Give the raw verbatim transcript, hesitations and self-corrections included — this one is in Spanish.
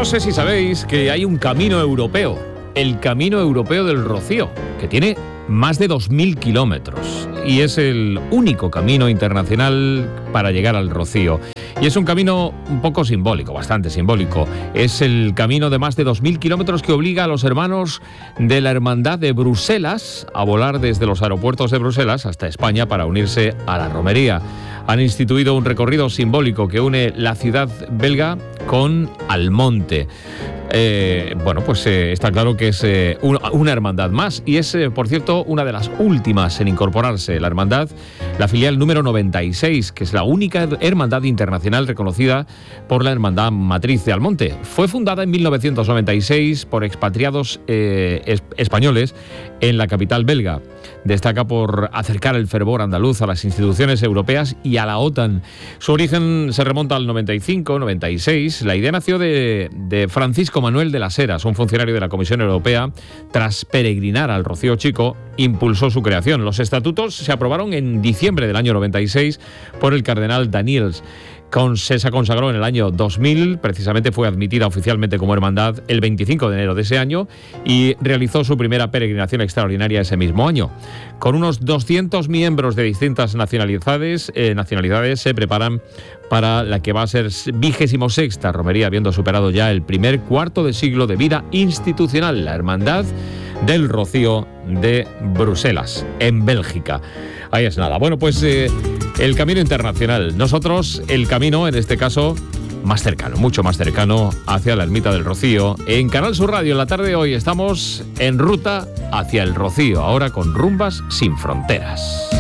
No sé si sabéis que hay un camino europeo, el Camino Europeo del Rocío, que tiene más de dos mil kilómetros y es el único camino internacional para llegar al Rocío. Y es un camino un poco simbólico, bastante simbólico. Es el camino de más de dos mil kilómetros que obliga a los hermanos de la Hermandad de Bruselas a volar desde los aeropuertos de Bruselas hasta España para unirse a la romería. Han instituido un recorrido simbólico que une la ciudad belga con Almonte. Eh, bueno, pues eh, está claro que es eh, una, una hermandad más y es, eh, por cierto, una de las últimas en incorporarse. La hermandad, la filial número noventa y seis, que es la única hermandad internacional reconocida por la Hermandad Matriz de Almonte. Fue fundada en mil novecientos noventa y seis por expatriados eh, es, españoles en la capital belga. Destaca por acercar el fervor andaluz a las instituciones europeas y a la OTAN. Su origen se remonta al noventa y cinco noventa y seis. La idea nació de, de Francisco Manuel de las Heras, un funcionario de la Comisión Europea. Tras peregrinar al Rocío Chico, impulsó su creación. Los estatutos se aprobaron en diciembre del año noventa y seis por el cardenal Daniels. Con, se consagró en el año dos mil, precisamente fue admitida oficialmente como hermandad el veinticinco de enero de ese año y realizó su primera peregrinación extraordinaria ese mismo año. Con unos doscientos miembros de distintas nacionalidades, eh, nacionalidades se preparan para la que va a ser vigésimo sexta romería, habiendo superado ya el primer cuarto de siglo de vida institucional, la Hermandad del Rocío de Bruselas, en Bélgica. Ahí es nada. Bueno, pues eh, el camino internacional. Nosotros, el camino, en este caso, más cercano, mucho más cercano, hacia la Ermita del Rocío. En Canal Sur Radio, en la tarde de hoy, estamos en ruta hacia el Rocío, ahora con Rumbas sin Fronteras.